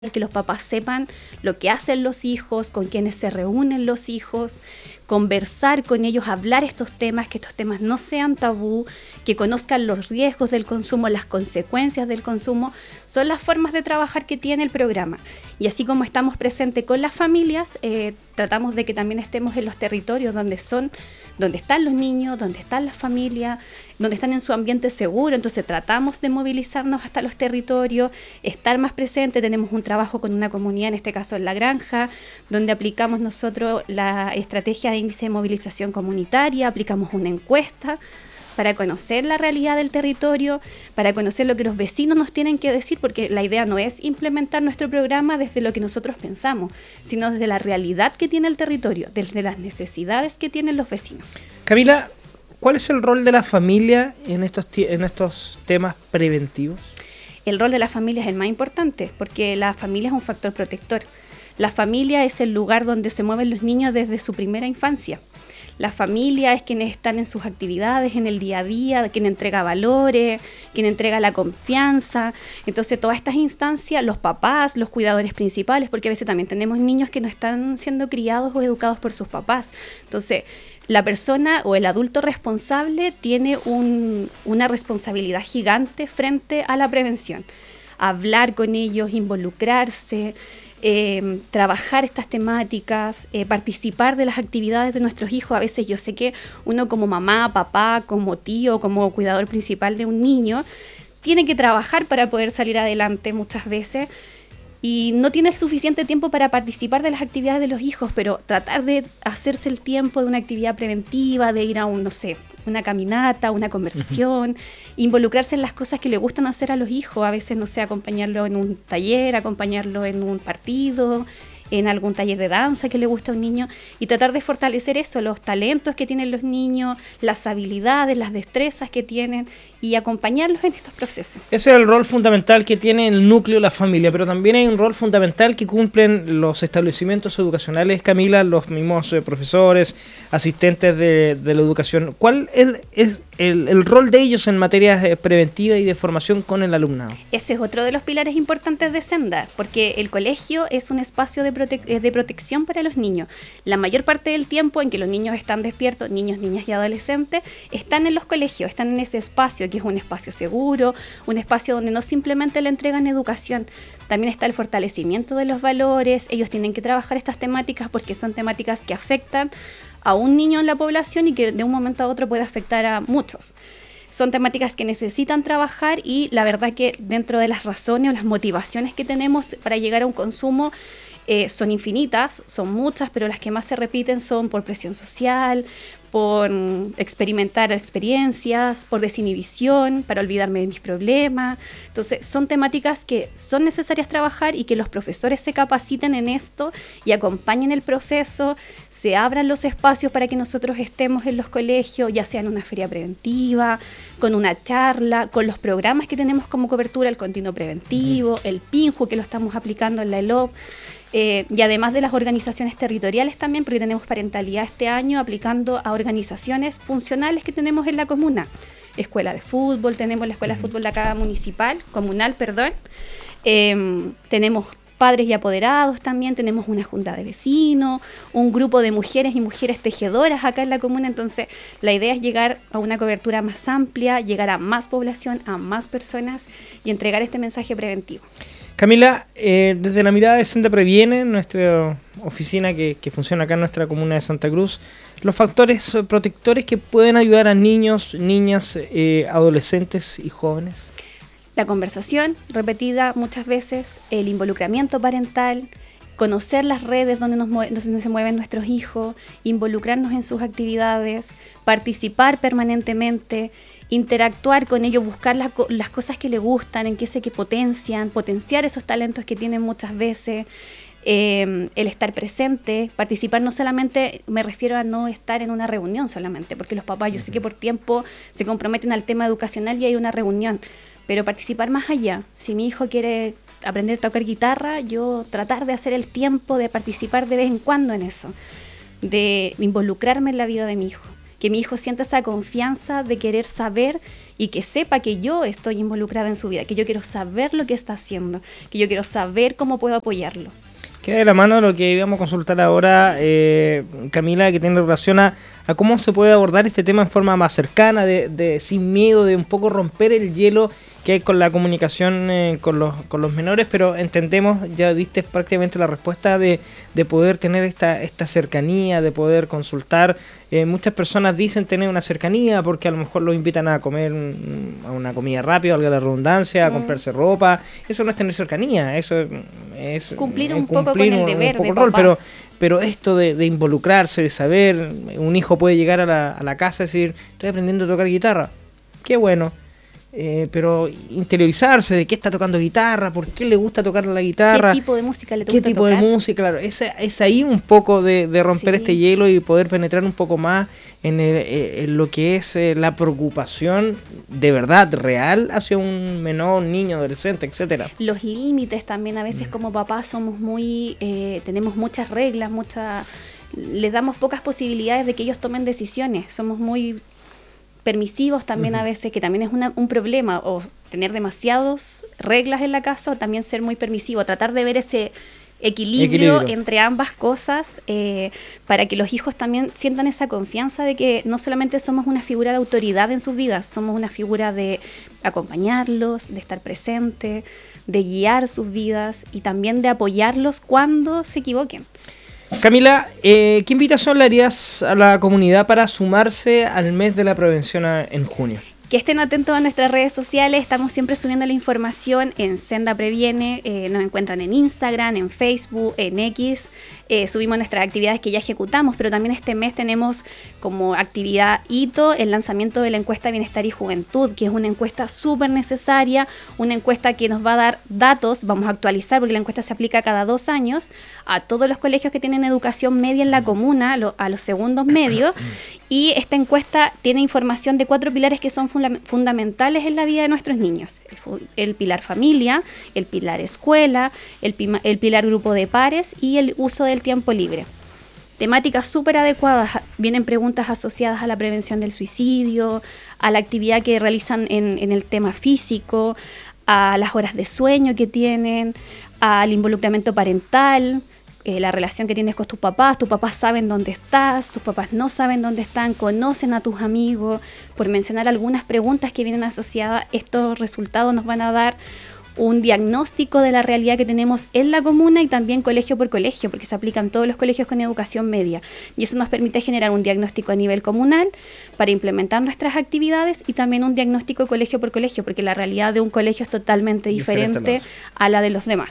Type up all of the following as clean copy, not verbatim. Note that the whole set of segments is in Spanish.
que los papás sepan lo que hacen los hijos, con quienes se reúnen los hijos, conversar con ellos, hablar estos temas, que estos temas no sean tabú, que conozcan los riesgos del consumo, las consecuencias del consumo, son las formas de trabajar que tiene el programa. Y así como estamos presentes con las familias, tratamos de que también estemos en los territorios donde están los niños, donde están las familias, donde están en su ambiente seguro. Entonces tratamos de movilizarnos hasta los territorios, estar más presentes. Tenemos un trabajo con una comunidad, en este caso en La Granja, donde aplicamos nosotros la estrategia de índice de movilización comunitaria, aplicamos una encuesta para conocer la realidad del territorio, para conocer lo que los vecinos nos tienen que decir, porque la idea no es implementar nuestro programa desde lo que nosotros pensamos, sino desde la realidad que tiene el territorio, desde las necesidades que tienen los vecinos. Camila, ¿cuál es el rol de la familia en estos temas preventivos? El rol de la familia es el más importante, porque la familia es un factor protector. La familia es el lugar donde se mueven los niños desde su primera infancia. La familia es quienes están en sus actividades, en el día a día, quien entrega valores, quien entrega la confianza. Entonces, todas estas instancias, los papás, los cuidadores principales, porque a veces también tenemos niños que no están siendo criados o educados por sus papás. Entonces, la persona o el adulto responsable tiene una responsabilidad gigante frente a la prevención. Hablar con ellos, involucrarse, trabajar estas temáticas, participar de las actividades de nuestros hijos. A veces yo sé que uno como mamá, papá, como tío, como cuidador principal de un niño, tiene que trabajar para poder salir adelante muchas veces y no tiene suficiente tiempo para participar de las actividades de los hijos, pero tratar de hacerse el tiempo de una actividad preventiva, de ir a una caminata, una conversación, involucrarse en las cosas que le gustan hacer a los hijos, a veces, acompañarlo en un taller, acompañarlo en un partido, en algún taller de danza que le gusta a un niño, y tratar de fortalecer eso, los talentos que tienen los niños, las habilidades, las destrezas que tienen, y acompañarlos en estos procesos. Ese es el rol fundamental que tiene el núcleo de la familia, pero también hay un rol fundamental que cumplen los establecimientos educacionales, Camila, los mismos profesores, asistentes de la educación. ¿Cuál es el rol de ellos en materia preventiva y de formación con el alumnado? Ese es otro de los pilares importantes de Senda, porque el colegio es un espacio de protección para los niños. La mayor parte del tiempo en que los niños están despiertos, niños, niñas y adolescentes, están en los colegios, están en ese espacio que es un espacio seguro, un espacio donde no simplemente le entregan educación, también está el fortalecimiento de los valores. Ellos tienen que trabajar estas temáticas porque son temáticas que afectan a un niño en la población y que de un momento a otro puede afectar a muchos. Son temáticas que necesitan trabajar y la verdad que dentro de las razones o las motivaciones que tenemos para llegar a un consumo son infinitas, son muchas, pero las que más se repiten son por presión social, por experimentar experiencias, por desinhibición, para olvidarme de mis problemas. Entonces, son temáticas que son necesarias trabajar y que los profesores se capaciten en esto y acompañen el proceso, se abran los espacios para que nosotros estemos en los colegios, ya sea en una feria preventiva, con una charla, con los programas que tenemos como cobertura, el continuo preventivo, el PINJU, que lo estamos aplicando en la ELOP. Y además de las organizaciones territoriales también, porque tenemos parentalidad este año aplicando a organizaciones funcionales que tenemos en la comuna. Escuela de fútbol, tenemos la escuela de fútbol de acá comunal, tenemos padres y apoderados también, tenemos una junta de vecinos, un grupo de mujeres y mujeres tejedoras acá en la comuna. Entonces la idea es llegar a una cobertura más amplia, llegar a más población, a más personas y entregar este mensaje preventivo. Camila, desde la mirada de Senda Previene, nuestra oficina que funciona acá en nuestra comuna de Santa Cruz, los factores protectores que pueden ayudar a niños, niñas, adolescentes y jóvenes. La conversación repetida muchas veces, el involucramiento parental, conocer las redes donde se mueven nuestros hijos, involucrarnos en sus actividades, participar permanentemente, interactuar con ellos, buscar las cosas que les gustan, en qué sé que potenciar esos talentos que tienen muchas veces, el estar presente, participar. No solamente me refiero a no estar en una reunión solamente, porque los papás yo sé que por tiempo se comprometen al tema educacional y hay una reunión, pero participar más allá. Si mi hijo quiere aprender a tocar guitarra, yo tratar de hacer el tiempo de participar de vez en cuando en eso, de involucrarme en la vida de mi hijo, que mi hijo sienta esa confianza de querer saber y que sepa que yo estoy involucrada en su vida, que yo quiero saber lo que está haciendo, que yo quiero saber cómo puedo apoyarlo. Queda de la mano lo que íbamos a consultar ahora, Camila, que tiene relación a cómo se puede abordar este tema en forma más cercana, de sin miedo, de un poco romper el hielo que hay con la comunicación con los menores, pero entendemos, ya diste prácticamente la respuesta de poder tener esta cercanía, de poder consultar. Muchas personas dicen tener una cercanía porque a lo mejor los invitan a comer a una comida rápida, valga la redundancia, a comprarse ropa. Eso no es tener cercanía, eso es cumplir un poco con el deber de rol, papá. pero esto de involucrarse, de saber, un hijo puede llegar a la casa y decir, estoy aprendiendo a tocar guitarra, qué bueno. Pero interiorizarse de qué está tocando guitarra, por qué le gusta tocar la guitarra, qué tipo de música le gusta qué tipo tocar. de música, claro, es ahí un poco de romper este hielo y poder penetrar un poco más en lo que es la preocupación de verdad real hacia un menor, niño, adolescente, etcétera. Los límites también, a veces como papás somos muy, tenemos muchas reglas, les damos pocas posibilidades de que ellos tomen decisiones, somos muy permisivos también a veces, que también es un problema, o tener demasiadas reglas en la casa, o también ser muy permisivo, tratar de ver ese equilibrio entre ambas cosas, para que los hijos también sientan esa confianza de que no solamente somos una figura de autoridad en sus vidas, somos una figura de acompañarlos, de estar presente, de guiar sus vidas y también de apoyarlos cuando se equivoquen. Camila, ¿qué invitación le harías a la comunidad para sumarse al mes de la prevención en junio? Que estén atentos a nuestras redes sociales, estamos siempre subiendo la información en Senda Previene, nos encuentran en Instagram, en Facebook, en X, subimos nuestras actividades que ya ejecutamos, pero también este mes tenemos como actividad hito el lanzamiento de la encuesta Bienestar y Juventud, que es una encuesta súper necesaria, una encuesta que nos va a dar datos, vamos a actualizar porque la encuesta se aplica cada 2 años a todos los colegios que tienen educación media en la comuna, a los segundos medios, y esta encuesta tiene información de 4 pilares que son fundamentales en la vida de nuestros niños. El pilar familia, el pilar escuela, el pilar grupo de pares y el uso del tiempo libre. Temáticas súper adecuadas, vienen preguntas asociadas a la prevención del suicidio, a la actividad que realizan en el tema físico, a las horas de sueño que tienen, al involucramiento parental, la relación que tienes con tus papás saben dónde estás, tus papás no saben dónde están, conocen a tus amigos, por mencionar algunas preguntas que vienen asociadas. Estos resultados nos van a dar un diagnóstico de la realidad que tenemos en la comuna y también colegio por colegio, porque se aplican todos los colegios con educación media, y eso nos permite generar un diagnóstico a nivel comunal para implementar nuestras actividades y también un diagnóstico colegio por colegio, porque la realidad de un colegio es totalmente diferente a la de los demás.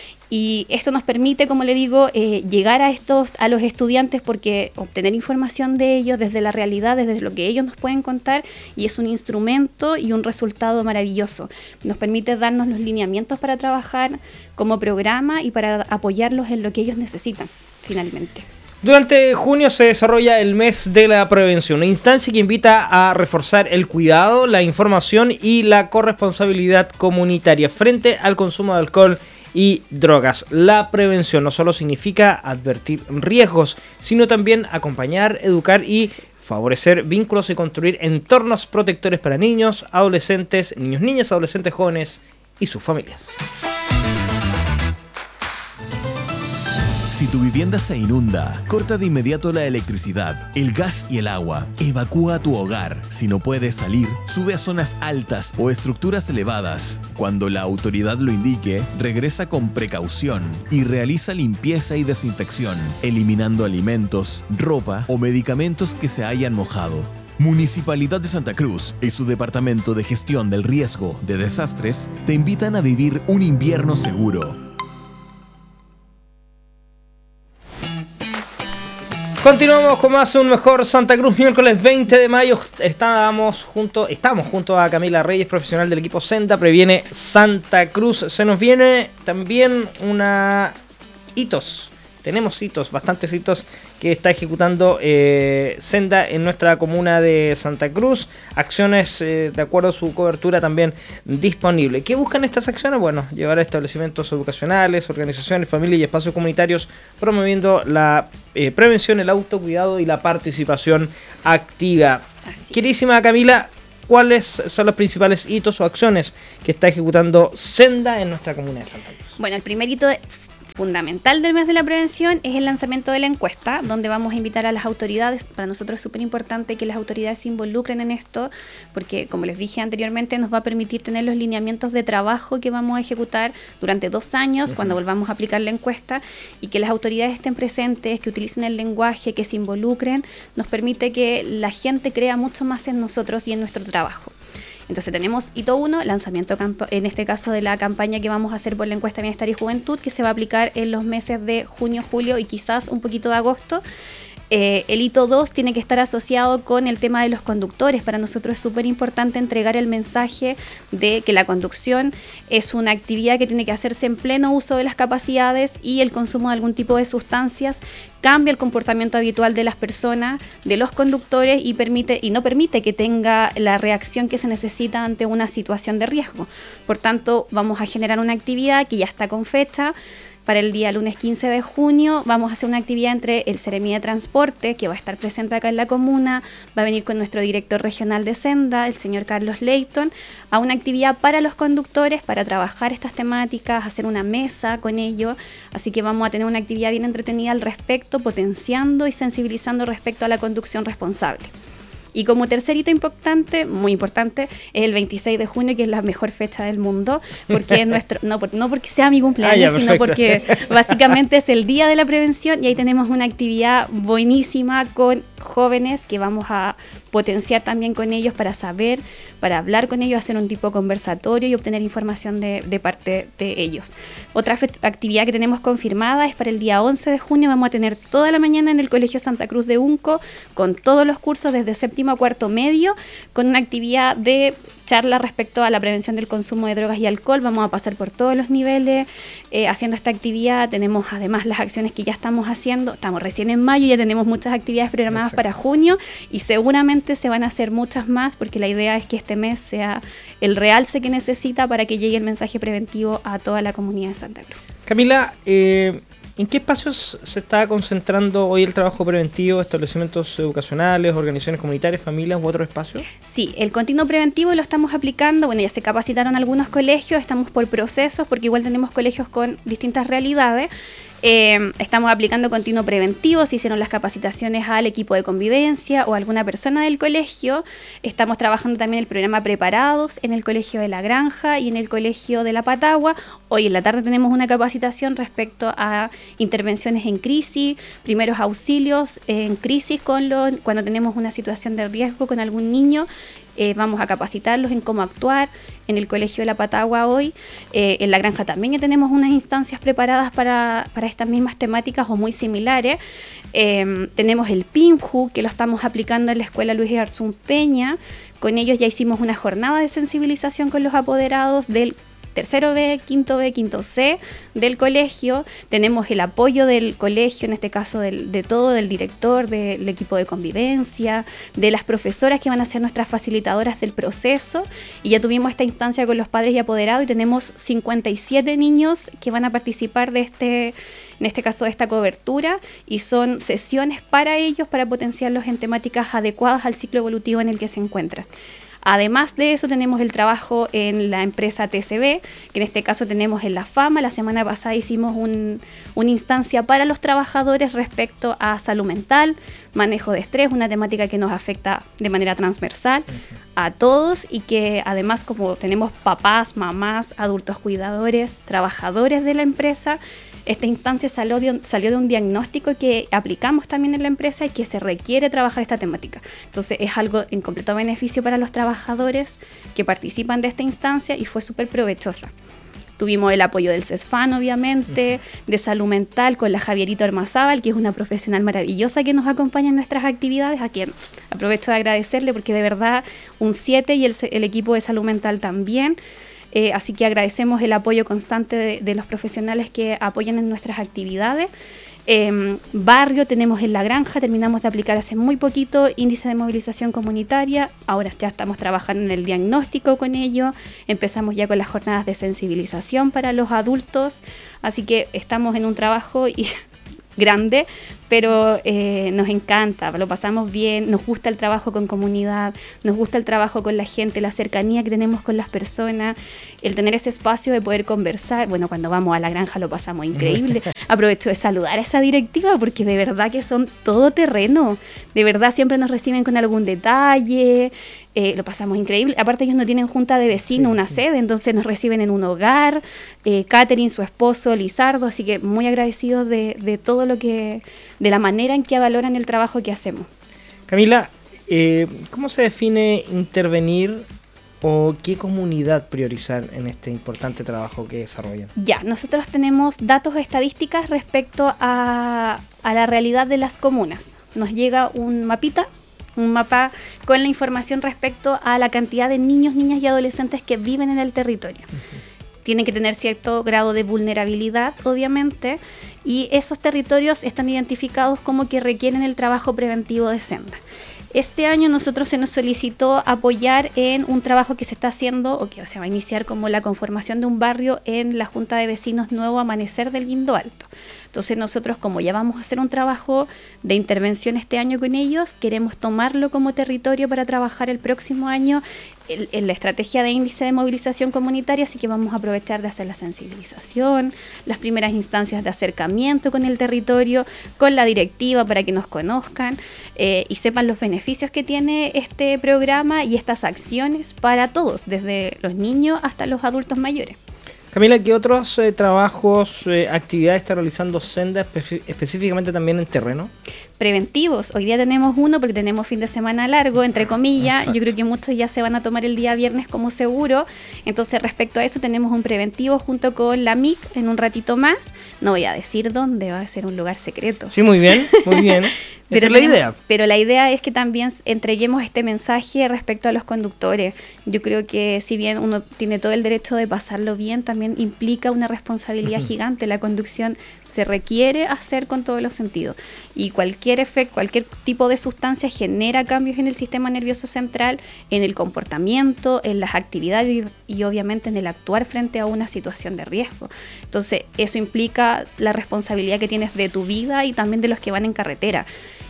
Y esto nos permite, como le digo, llegar a los estudiantes, porque obtener información de ellos desde la realidad, desde lo que ellos nos pueden contar, y es un instrumento y un resultado maravilloso. Nos permite darnos los lineamientos para trabajar como programa y para apoyarlos en lo que ellos necesitan, finalmente. Durante junio se desarrolla el mes de la prevención, una instancia que invita a reforzar el cuidado, la información y la corresponsabilidad comunitaria frente al consumo de alcohol y drogas. La prevención no solo significa advertir riesgos, sino también acompañar, educar y favorecer vínculos y construir entornos protectores para niños, adolescentes, niñas, adolescentes, jóvenes y sus familias. Si tu vivienda se inunda, corta de inmediato la electricidad, el gas y el agua. Evacúa tu hogar. Si no puedes salir, sube a zonas altas o estructuras elevadas. Cuando la autoridad lo indique, regresa con precaución y realiza limpieza y desinfección, eliminando alimentos, ropa o medicamentos que se hayan mojado. Municipalidad de Santa Cruz y su Departamento de Gestión del Riesgo de Desastres te invitan a vivir un invierno seguro. Continuamos con más Un Mejor Santa Cruz, miércoles 20 de mayo. Estamos junto a Camila Reyes, profesional del equipo Senda Previene Santa Cruz. Se nos viene también tenemos bastantes hitos que está ejecutando Senda en nuestra comuna de Santa Cruz. Acciones de acuerdo a su cobertura también disponible. ¿Qué buscan estas acciones? Bueno, llevar a establecimientos educacionales, organizaciones, familias y espacios comunitarios promoviendo la prevención, el autocuidado y la participación activa. Así Queridísima Camila, ¿cuáles son los principales hitos o acciones que está ejecutando Senda en nuestra comuna de Santa Cruz? Bueno, el primer hito fundamental del mes de la prevención es el lanzamiento de la encuesta, donde vamos a invitar a las autoridades. Para nosotros es súper importante que las autoridades se involucren en esto, porque como les dije anteriormente, nos va a permitir tener los lineamientos de trabajo que vamos a ejecutar durante 2 años, cuando volvamos a aplicar la encuesta, y que las autoridades estén presentes, que utilicen el lenguaje, que se involucren, nos permite que la gente crea mucho más en nosotros y en nuestro trabajo. Entonces tenemos hito 1, lanzamiento en este caso de la campaña que vamos a hacer por la encuesta Bienestar y Juventud, que se va a aplicar en los meses de junio, julio y quizás un poquito de agosto. El hito 2 tiene que estar asociado con el tema de los conductores. Para nosotros es súper importante entregar el mensaje de que la conducción es una actividad que tiene que hacerse en pleno uso de las capacidades, y el consumo de algún tipo de sustancias cambia el comportamiento habitual de las personas, de los conductores, y no permite que tenga la reacción que se necesita ante una situación de riesgo. Por tanto, vamos a generar una actividad que ya está con fecha. Para el día lunes 15 de junio vamos a hacer una actividad entre el Seremi de Transporte, que va a estar presente acá en la comuna, va a venir con nuestro director regional de Senda, el señor Carlos Leighton, a una actividad para los conductores, para trabajar estas temáticas, hacer una mesa con ellos. Así que vamos a tener una actividad bien entretenida al respecto, potenciando y sensibilizando respecto a la conducción responsable. Y como tercer hito importante, muy importante, es el 26 de junio, que es la mejor fecha del mundo, porque es nuestro, no porque sea mi cumpleaños, sino porque básicamente es el día de la prevención, y ahí tenemos una actividad buenísima con jóvenes que vamos a potenciar también con ellos para saber, para hablar con ellos, hacer un tipo de conversatorio y obtener información de parte de ellos. Otra actividad que tenemos confirmada es para el día 11 de junio. Vamos a tener toda la mañana en el Colegio Santa Cruz de Unco, con todos los cursos desde séptimo a cuarto medio, con una actividad de charla respecto a la prevención del consumo de drogas y alcohol. Vamos a pasar por todos los niveles haciendo esta actividad. Tenemos además las acciones que ya estamos haciendo. Estamos recién en mayo y ya tenemos muchas actividades programadas para junio, y seguramente se van a hacer muchas más, porque la idea es que este mes sea el realce que necesita para que llegue el mensaje preventivo a toda la comunidad de Santa Cruz. Camila, ¿en qué espacios se está concentrando hoy el trabajo preventivo? ¿Establecimientos educacionales, organizaciones comunitarias, familias u otros espacios? Sí, el continuo preventivo lo estamos aplicando. Bueno, ya se capacitaron algunos colegios, estamos por procesos, porque igual tenemos colegios con distintas realidades. Estamos aplicando continuo preventivo, se hicieron las capacitaciones al equipo de convivencia o a alguna persona del colegio. Estamos trabajando también el programa Preparados en el Colegio de la Granja y en el Colegio de la Patagua. Hoy en la tarde tenemos una capacitación respecto a intervenciones en crisis, primeros auxilios en crisis cuando tenemos una situación de riesgo con algún niño. Vamos a capacitarlos en cómo actuar en el Colegio de la Patagua hoy. En la Granja también ya tenemos unas instancias preparadas para estas mismas temáticas o muy similares. Tenemos el PIMJU, que lo estamos aplicando en la Escuela Luis Garzón Peña. Con ellos ya hicimos una jornada de sensibilización con los apoderados del tercero B, quinto C del colegio. Tenemos el apoyo del colegio, en este caso del director, del equipo de convivencia, de las profesoras que van a ser nuestras facilitadoras del proceso, y ya tuvimos esta instancia con los padres y apoderados, y tenemos 57 niños que van a participar en este caso de esta cobertura, y son sesiones para ellos, para potenciarlos en temáticas adecuadas al ciclo evolutivo en el que se encuentra. Además de eso, tenemos el trabajo en la empresa TCB, que en este caso tenemos en la FAMA. La semana pasada hicimos una instancia para los trabajadores respecto a salud mental, manejo de estrés, una temática que nos afecta de manera transversal a todos, y que además, como tenemos papás, mamás, adultos cuidadores, trabajadores de la empresa, esta instancia salió de un diagnóstico que aplicamos también en la empresa y que se requiere trabajar esta temática. Entonces es algo en completo beneficio para los trabajadores que participan de esta instancia, y fue súper provechosa. Tuvimos el apoyo del CESFAN, obviamente, de salud mental con la Javierita Ormazábal, que es una profesional maravillosa que nos acompaña en nuestras actividades, a quien aprovecho de agradecerle, porque de verdad un 7, y el equipo de salud mental también. Así que agradecemos el apoyo constante de los profesionales que apoyan en nuestras actividades. Barrio tenemos en la Granja, terminamos de aplicar hace muy poquito índice de movilización comunitaria. Ahora ya estamos trabajando en el diagnóstico con ello. Empezamos ya con las jornadas de sensibilización para los adultos. Así que estamos en un trabajo grande, pero nos encanta, lo pasamos bien, nos gusta el trabajo con comunidad, nos gusta el trabajo con la gente, la cercanía que tenemos con las personas, el tener ese espacio de poder conversar. Bueno, cuando vamos a la granja lo pasamos increíble. Aprovecho de saludar a esa directiva porque de verdad que son todo terreno, de verdad siempre nos reciben con algún detalle. Lo pasamos increíble. Aparte ellos no tienen junta de vecinos, una sede, entonces nos reciben en un hogar. Catherine, su esposo, Lizardo, así que muy agradecidos de todo lo que, de la manera en que valoran el trabajo que hacemos. Camila, ¿cómo se define intervenir o qué comunidad priorizar en este importante trabajo que desarrollan? Ya, nosotros tenemos datos estadísticas respecto a la realidad de las comunas. Nos llega un mapa con la información respecto a la cantidad de niños, niñas y adolescentes que viven en el territorio. Tienen que tener cierto grado de vulnerabilidad, obviamente, y esos territorios están identificados como que requieren el trabajo preventivo de Senda. Este año nosotros se nos solicitó apoyar en un trabajo que se está haciendo, o que se va a iniciar como la conformación de un barrio en la Junta de Vecinos Nuevo Amanecer del Guindo Alto. Entonces nosotros, como ya vamos a hacer un trabajo de intervención este año con ellos, queremos tomarlo como territorio para trabajar el próximo año en la estrategia de índice de movilización comunitaria, así que vamos a aprovechar de hacer la sensibilización, las primeras instancias de acercamiento con el territorio, con la directiva para que nos conozcan y sepan los beneficios que tiene este programa y estas acciones para todos, desde los niños hasta los adultos mayores. Camila, ¿qué otros trabajos, actividades está realizando Senda específicamente también en terreno? Preventivos. Hoy día tenemos uno porque tenemos fin de semana largo, entre comillas. Exacto. Yo creo que muchos ya se van a tomar el día viernes como seguro. Entonces, respecto a eso, tenemos un preventivo junto con la MIC en un ratito más. No voy a decir dónde, va a ser un lugar secreto. Sí, muy bien, muy bien. Esa es la idea. Pero la idea es que también entreguemos este mensaje respecto a los conductores. Yo creo que si bien uno tiene todo el derecho de pasarlo bien, también implica una responsabilidad gigante. La conducción se requiere hacer con todos los sentidos. Y cualquier efecto, cualquier tipo de sustancia genera cambios en el sistema nervioso central, en el comportamiento, en las actividades y obviamente en el actuar frente a una situación de riesgo. Entonces, eso implica la responsabilidad que tienes de tu vida y también de los que van en carretera.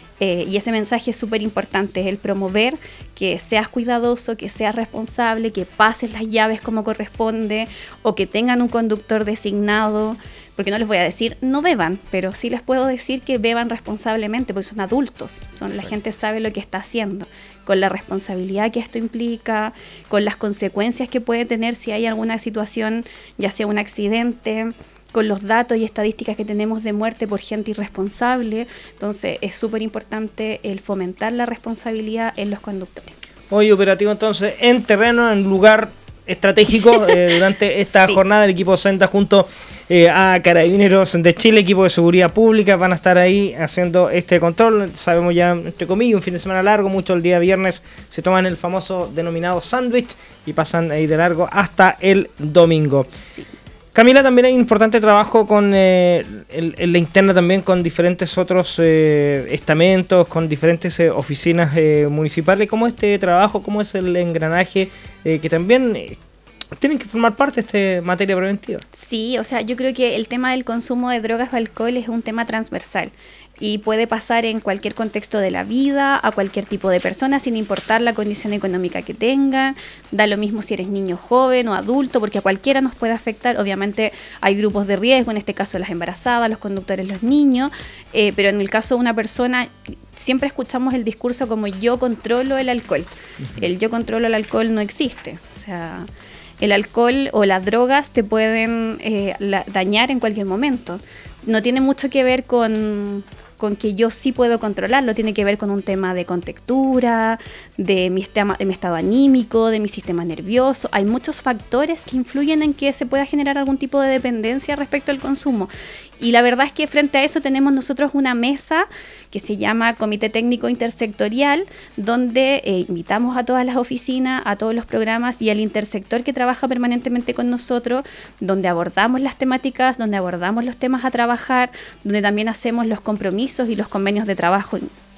Y ese mensaje es súper importante, el promover que seas cuidadoso, que seas responsable, que pases las llaves como corresponde o que tengan un conductor designado, porque no les voy a decir no beban, pero sí les puedo decir que beban responsablemente, porque son adultos, la gente sabe lo que está haciendo, con la responsabilidad que esto implica, con las consecuencias que puede tener si hay alguna situación, ya sea un accidente, con los datos y estadísticas que tenemos de muerte por gente irresponsable. Entonces es súper importante el fomentar la responsabilidad en los conductores. Hoy operativo entonces en terreno, en lugar estratégico durante esta jornada. El equipo Senda junto a Carabineros de Chile, equipo de seguridad pública, van a estar ahí haciendo este control. Sabemos ya, entre comillas, un fin de semana largo, mucho el día viernes se toman el famoso denominado sándwich y pasan ahí de largo hasta el domingo. Sí. Camila, también hay un importante trabajo con en la interna también con diferentes otros estamentos, con diferentes oficinas municipales. ¿Cómo es este trabajo? ¿Cómo es el engranaje que también tienen que formar parte de esta materia preventiva? Sí, o sea, yo creo que el tema del consumo de drogas o alcohol es un tema transversal y puede pasar en cualquier contexto de la vida, a cualquier tipo de persona, sin importar la condición económica que tengan. Da lo mismo si eres niño, joven o adulto, porque a cualquiera nos puede afectar. Obviamente hay grupos de riesgo, en este caso las embarazadas, los conductores, los niños, pero en el caso de una persona, siempre escuchamos el discurso como yo controlo el alcohol. El yo controlo el alcohol no existe. O sea, el alcohol o las drogas te pueden dañar en cualquier momento. No tiene mucho que ver con que yo sí puedo controlarlo, tiene que ver con un tema de contextura, de mi estado anímico, de mi sistema nervioso. Hay muchos factores que influyen en que se pueda generar algún tipo de dependencia respecto al consumo. Y la verdad es que frente a eso tenemos nosotros una mesa que se llama Comité Técnico Intersectorial, donde invitamos a todas las oficinas, a todos los programas y al intersector que trabaja permanentemente con nosotros, donde abordamos las temáticas, donde abordamos los temas a trabajar, donde también hacemos los compromisos y los convenios de trabajo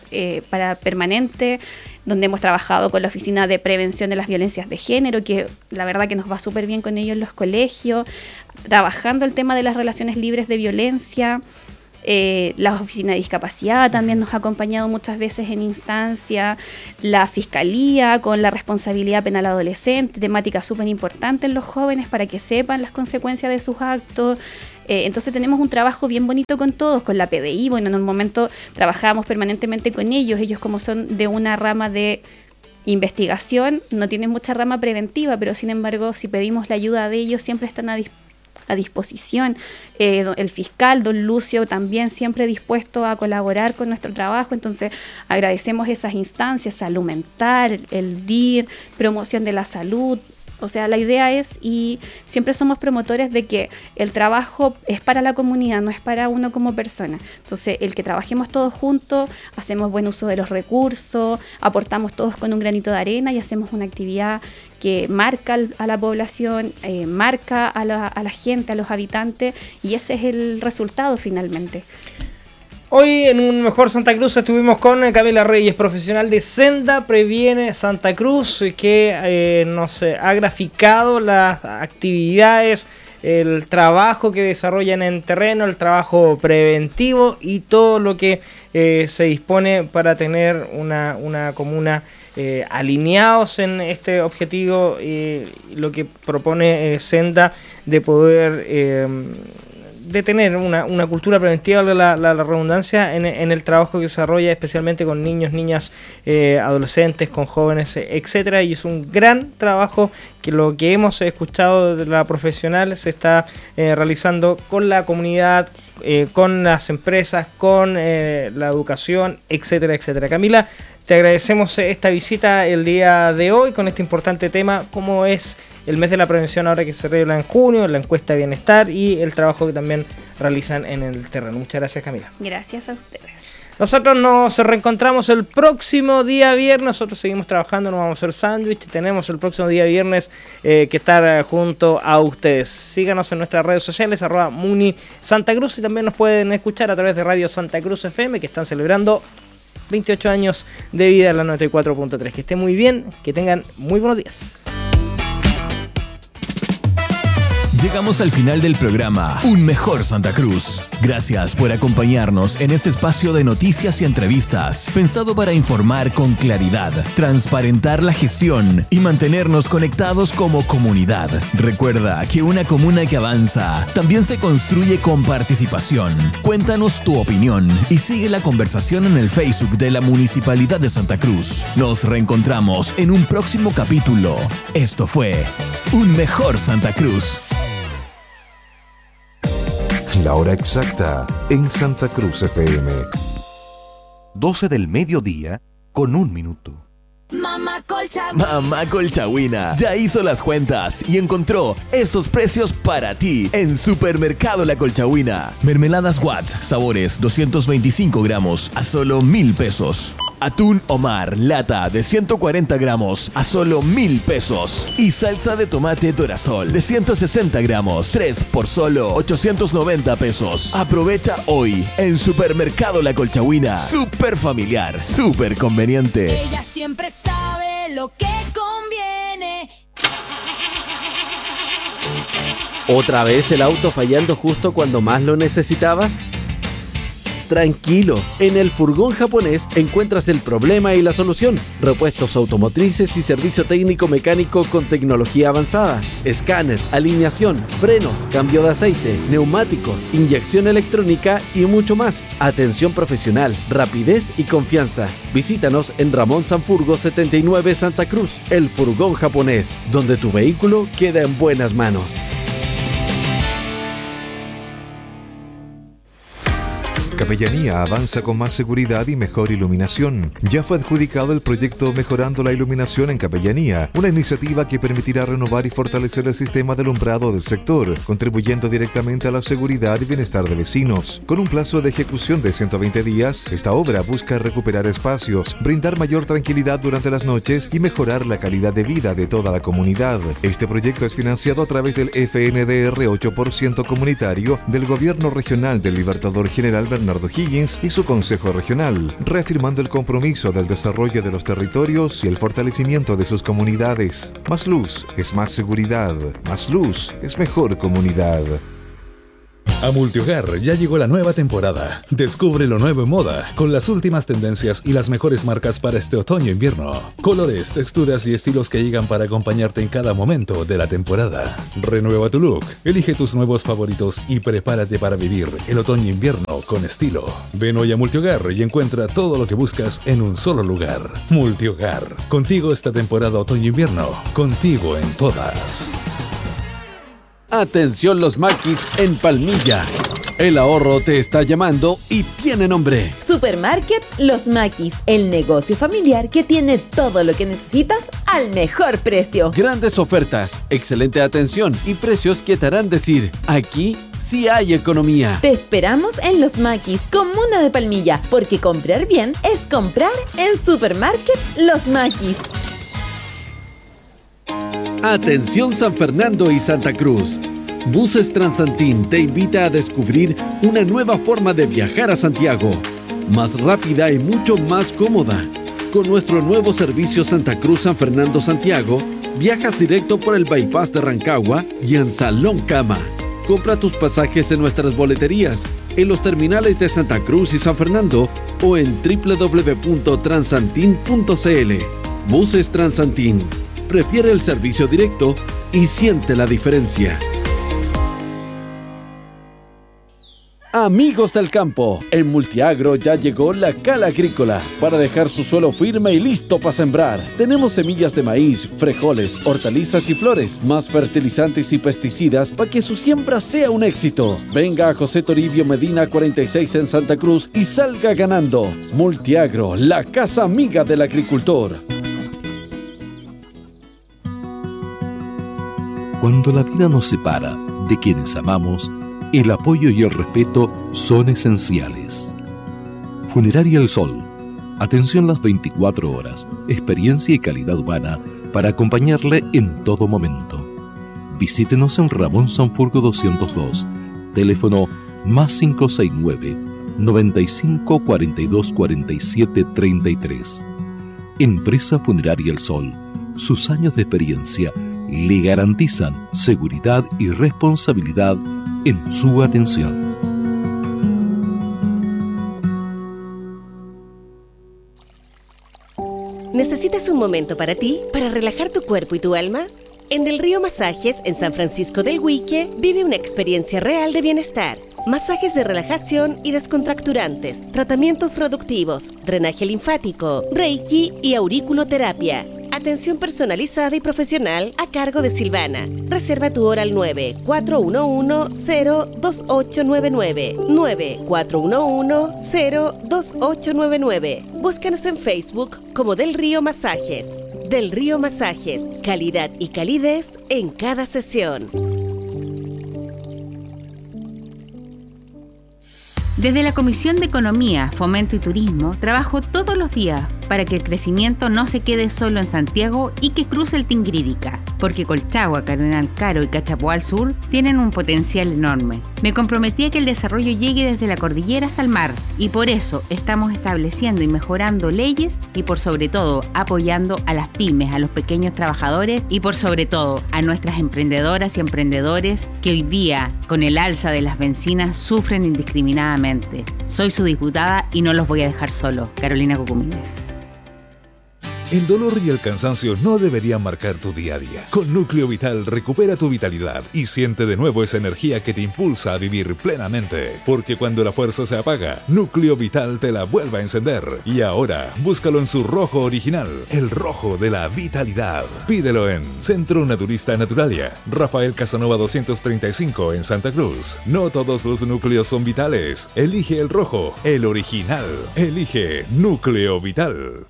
para permanente, donde hemos trabajado con la Oficina de Prevención de las Violencias de Género, que la verdad que nos va súper bien con ellos en los colegios, trabajando el tema de las relaciones libres de violencia. La oficina de discapacidad también nos ha acompañado muchas veces en instancia, la fiscalía con la responsabilidad penal adolescente, temática súper importante en los jóvenes para que sepan las consecuencias de sus actos. Entonces tenemos un trabajo bien bonito con todos, con la PDI. Bueno, en un momento trabajábamos permanentemente con ellos como son de una rama de investigación, no tienen mucha rama preventiva, pero sin embargo, si pedimos la ayuda de ellos, siempre están a disposición. El fiscal, don Lucio, también siempre dispuesto a colaborar con nuestro trabajo. Entonces agradecemos esas instancias, salud mental, el DIR, promoción de la salud. O sea, la idea es, y siempre somos promotores de que el trabajo es para la comunidad, no es para uno como persona. Entonces, el que trabajemos todos juntos, hacemos buen uso de los recursos, aportamos todos con un granito de arena y hacemos una actividad que marca a la población, marca a la gente, a los habitantes, y ese es el resultado finalmente. Hoy en Un Mejor Santa Cruz estuvimos con Camila Reyes, profesional de Senda Previene Santa Cruz, que nos ha graficado las actividades, el trabajo que desarrollan en terreno, el trabajo preventivo y todo lo que se dispone para tener una comuna alineados en este objetivo, lo que propone Senda de poder de tener una cultura preventiva, la redundancia, en el trabajo que se desarrolla especialmente con niños, niñas, adolescentes, con jóvenes, etcétera. Y es un gran trabajo que lo que hemos escuchado de la profesional se está realizando con la comunidad, con las empresas, con la educación, etcétera, etcétera. Camila, te agradecemos esta visita el día de hoy con este importante tema, cómo es el mes de la prevención ahora que se celebra en junio, la encuesta de bienestar y el trabajo que también realizan en el terreno. Muchas gracias, Camila. Gracias a ustedes. Nosotros nos reencontramos el próximo día viernes. Nosotros seguimos trabajando, nos vamos a hacer sándwich. Tenemos el próximo día viernes que estar junto a ustedes. Síganos en nuestras redes sociales, @Muni Santa Cruz, y también nos pueden escuchar a través de Radio Santa Cruz FM, que están celebrando 28 años de vida en la 94.3. Que estén muy bien, que tengan muy buenos días. Llegamos al final del programa Un Mejor Santa Cruz. Gracias por acompañarnos en este espacio de noticias y entrevistas, pensado para informar con claridad, transparentar la gestión y mantenernos conectados como comunidad. Recuerda que una comuna que avanza también se construye con participación. Cuéntanos tu opinión y sigue la conversación en el Facebook de la Municipalidad de Santa Cruz. Nos reencontramos en un próximo capítulo. Esto fue Un Mejor Santa Cruz. La hora exacta en Santa Cruz FM. 12 del mediodía con 1 minuto. Mamá Colchagüina ya hizo las cuentas y encontró estos precios para ti en Supermercado La Colchagüina. Mermeladas Watts, sabores 225 gramos a solo 1,000 pesos. Atún Omar, lata de 140 gramos a solo 1,000 pesos. Y salsa de tomate Dorasol de 160 gramos, 3 por solo 890 pesos. Aprovecha hoy en Supermercado La Colchagüina. Súper familiar, súper conveniente. Ella siempre sabe lo que conviene. ¿Otra vez el auto fallando justo cuando más lo necesitabas? Tranquilo, en el Furgón Japonés encuentras el problema y la solución. Repuestos automotrices y servicio técnico mecánico con tecnología avanzada. Escáner, alineación, frenos, cambio de aceite, neumáticos, inyección electrónica y mucho más. Atención profesional, rapidez y confianza. Visítanos en Ramón Sanfurgo 79 Santa Cruz. El Furgón Japonés, donde tu vehículo queda en buenas manos. Capellanía avanza con más seguridad y mejor iluminación. Ya fue adjudicado el proyecto Mejorando la Iluminación en Capellanía, una iniciativa que permitirá renovar y fortalecer el sistema de alumbrado del sector, contribuyendo directamente a la seguridad y bienestar de vecinos. Con un plazo de ejecución de 120 días, esta obra busca recuperar espacios, brindar mayor tranquilidad durante las noches y mejorar la calidad de vida de toda la comunidad. Este proyecto es financiado a través del FNDR 8% comunitario del Gobierno Regional del Libertador General Bernardo Higgins y su Consejo Regional, reafirmando el compromiso del desarrollo de los territorios y el fortalecimiento de sus comunidades. Más luz es más seguridad, más luz es mejor comunidad. A Multihogar ya llegó la nueva temporada. Descubre lo nuevo en moda, con las últimas tendencias y las mejores marcas para este otoño-invierno. Colores, texturas y estilos que llegan para acompañarte en cada momento de la temporada. Renueva tu look, elige tus nuevos favoritos y prepárate para vivir el otoño-invierno con estilo. Ven hoy a Multihogar y encuentra todo lo que buscas en un solo lugar. Multihogar, contigo esta temporada otoño-invierno, contigo en todas. Atención los maquis en Palmilla. El ahorro te está llamando y tiene nombre. Supermarket Los Maquis, el negocio familiar que tiene todo lo que necesitas al mejor precio. Grandes ofertas, excelente atención y precios que te harán decir, aquí sí hay economía. Te esperamos en Los Maquis, comuna de Palmilla, porque comprar bien es comprar en Supermarket Los Maquis. Atención San Fernando y Santa Cruz. Buses Transantín te invita a descubrir una nueva forma de viajar a Santiago, más rápida y mucho más cómoda. Con nuestro nuevo servicio Santa Cruz San Fernando Santiago, viajas directo por el bypass de Rancagua y en Salón Cama. Compra tus pasajes en nuestras boleterías, en los terminales de Santa Cruz y San Fernando o en www.transantin.cl. Buses Transantín. Prefiere el servicio directo y siente la diferencia. Amigos del campo, en Multiagro ya llegó la Cala Agrícola para dejar su suelo firme y listo para sembrar. Tenemos semillas de maíz, frijoles, hortalizas y flores, más fertilizantes y pesticidas para que su siembra sea un éxito. Venga a José Toribio Medina 46 en Santa Cruz y salga ganando. Multiagro, la casa amiga del agricultor. Cuando la vida nos separa de quienes amamos, el apoyo y el respeto son esenciales. Funeraria El Sol. Atención las 24 horas, experiencia y calidad humana para acompañarle en todo momento. Visítenos en Ramón Sanfurgo 202, teléfono +569 95 42 47 33. Empresa Funeraria El Sol. Sus años de experiencia le garantizan seguridad y responsabilidad en su atención. ¿Necesitas un momento para ti, para relajar tu cuerpo y tu alma? En Del Río Masajes, en San Francisco del Huique, vive una experiencia real de bienestar. Masajes de relajación y descontracturantes, tratamientos reductivos, drenaje linfático, reiki y auriculoterapia. Atención personalizada y profesional a cargo de Silvana. Reserva tu hora al 9-411-02899. 9-411-02899. Búscanos en Facebook como Del Río Masajes. Del Río Masajes, calidad y calidez en cada sesión. Desde la Comisión de Economía, Fomento y Turismo, trabajo todos los días para que el crecimiento no se quede solo en Santiago y que cruce el Tingrírica, porque Colchagua, Cardenal Caro y Cachapoal al sur tienen un potencial enorme. Me comprometí a que el desarrollo llegue desde la cordillera hasta el mar, y por eso estamos estableciendo y mejorando leyes y por sobre todo apoyando a las pymes, a los pequeños trabajadores y por sobre todo a nuestras emprendedoras y emprendedores que hoy día, con el alza de las bencinas, sufren indiscriminadamente. Soy su diputada y no los voy a dejar solo. Carolina Cucumínez. El dolor y el cansancio no deberían marcar tu día a día. Con Núcleo Vital recupera tu vitalidad y siente de nuevo esa energía que te impulsa a vivir plenamente. Porque cuando la fuerza se apaga, Núcleo Vital te la vuelve a encender. Y ahora, búscalo en su rojo original, el rojo de la vitalidad. Pídelo en Centro Naturista Naturalia, Rafael Casanova 235 en Santa Cruz. No todos los núcleos son vitales. Elige el rojo, el original. Elige Núcleo Vital.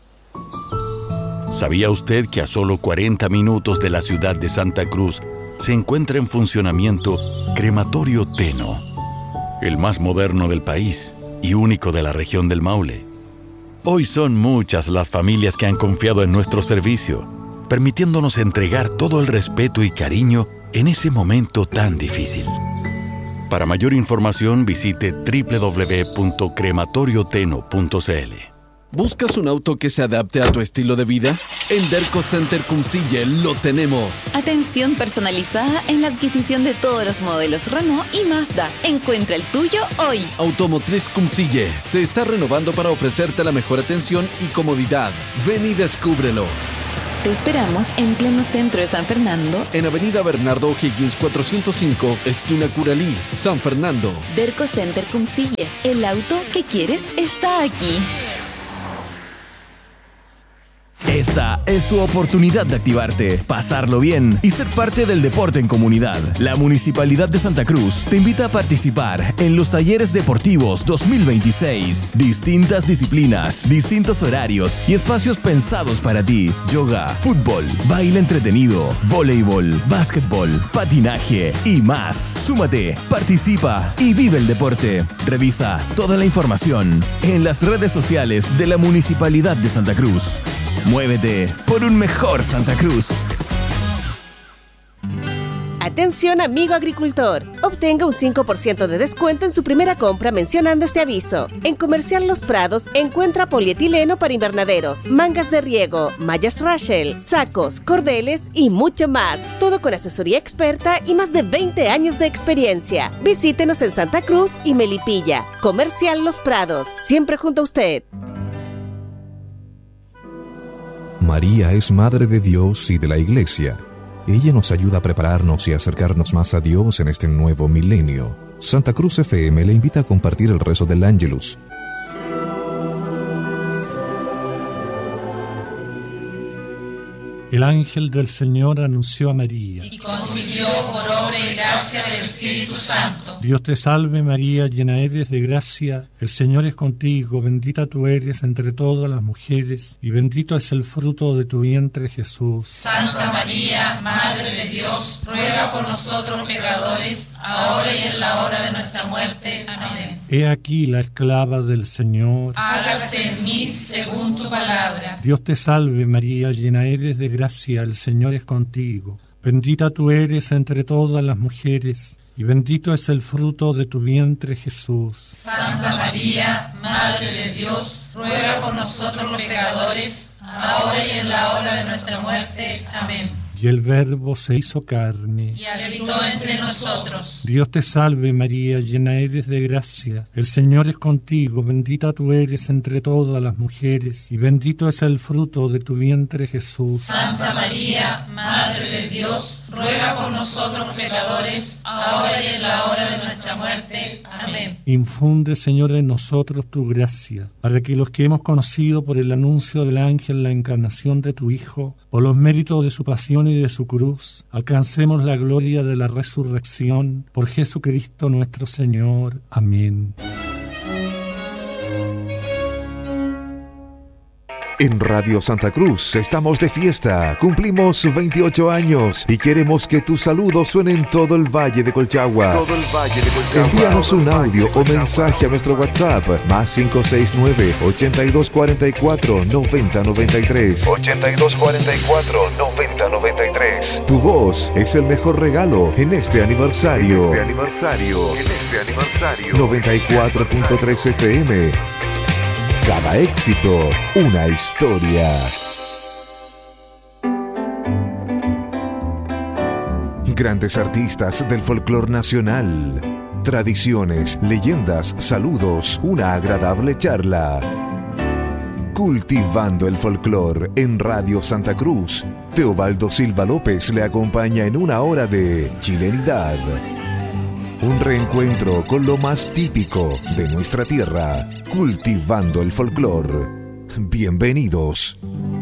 ¿Sabía usted que a solo 40 minutos de la ciudad de Santa Cruz se encuentra en funcionamiento Crematorio Teno, el más moderno del país y único de la región del Maule? Hoy son muchas las familias que han confiado en nuestro servicio, permitiéndonos entregar todo el respeto y cariño en ese momento tan difícil. Para mayor información visite www.crematorioteno.cl. ¿Buscas un auto que se adapte a tu estilo de vida? En Derco Center Cumcille lo tenemos. Atención personalizada en la adquisición de todos los modelos Renault y Mazda. Encuentra el tuyo hoy. Automotriz Cumcille se está renovando para ofrecerte la mejor atención y comodidad. Ven y descúbrelo. Te esperamos en pleno centro de San Fernando. En Avenida Bernardo O'Higgins 405, esquina Curalí, San Fernando. Derco Center Cumcille. El auto que quieres está aquí. Esta es tu oportunidad de activarte, pasarlo bien y ser parte del deporte en comunidad. La Municipalidad de Santa Cruz te invita a participar en los talleres deportivos 2026. Distintas disciplinas, distintos horarios y espacios pensados para ti. Yoga, fútbol, baile entretenido, voleibol, básquetbol, patinaje y más. Súmate, participa y vive el deporte. Revisa toda la información en las redes sociales de la Municipalidad de Santa Cruz. Muévete por un mejor Santa Cruz. Atención, amigo agricultor. Obtenga un 5% de descuento en su primera compra mencionando este aviso. En Comercial Los Prados encuentra polietileno para invernaderos, mangas de riego, mallas Rachel, sacos, cordeles y mucho más. Todo con asesoría experta y más de 20 años de experiencia. Visítenos en Santa Cruz y Melipilla. Comercial Los Prados, siempre junto a usted. María es Madre de Dios y de la Iglesia. Ella nos ayuda a prepararnos y acercarnos más a Dios en este nuevo milenio. Santa Cruz FM le invita a compartir el rezo del Ángelus. El ángel del Señor anunció a María. Y concibió por obra y gracia del Espíritu Santo. Dios te salve María, llena eres de gracia, el Señor es contigo, bendita tú eres entre todas las mujeres, y bendito es el fruto de tu vientre Jesús. Santa María, Madre de Dios, ruega por nosotros pecadores, ahora y en la hora de nuestra muerte. Amén. He aquí la esclava del Señor. Hágase en mí según tu palabra. Dios te salve María, llena eres de gracia, el Señor es contigo. Bendita tú eres entre todas las mujeres, y bendito es el fruto de tu vientre Jesús. Santa María, Madre de Dios, ruega por nosotros los pecadores, ahora y en la hora de nuestra muerte. Amén. Y el Verbo se hizo carne y habitó entre nosotros. Dios te salve María, llena eres de gracia, el Señor es contigo, bendita tú eres entre todas las mujeres, y bendito es el fruto de tu vientre Jesús. Santa María, Madre de Dios, ruega por nosotros pecadores, ahora y en la hora de nuestra muerte. Amén. Infunde, Señor, en nosotros tu gracia, para que los que hemos conocido por el anuncio del ángel la encarnación de tu Hijo, por los méritos de su pasión y de su cruz, alcancemos la gloria de la resurrección, por Jesucristo nuestro Señor. Amén. En Radio Santa Cruz estamos de fiesta, cumplimos 28 años y queremos que tus saludos suenen en todo el Valle de Colchagua. Envíanos un audio o mensaje a nuestro WhatsApp más 569-8244-9093. 8244-9093. Tu voz es el mejor regalo en este aniversario. 94.3 FM. Cada éxito, una historia. Grandes artistas del folclore nacional. Tradiciones, leyendas, saludos, una agradable charla. Cultivando el folclore en Radio Santa Cruz. Teobaldo Silva López le acompaña en una hora de chilenidad. Un reencuentro con lo más típico de nuestra tierra, cultivando el folclore. Bienvenidos.